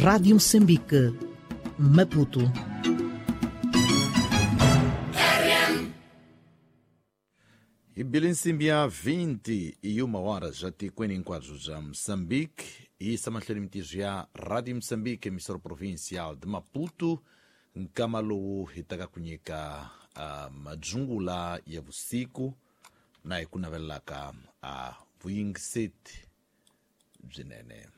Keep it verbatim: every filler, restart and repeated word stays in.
Rádio Moçambique, Maputo. E Bilinsimbia vinte e uma horas já te em quadros já Moçambique e Samantlerimitijia Rádio Moçambique, emissora provincial de Maputo, Nkamalu Hitagakunyika a Majungula e a Vusiku, na Ekunavelaka a Vuing City, Jinene.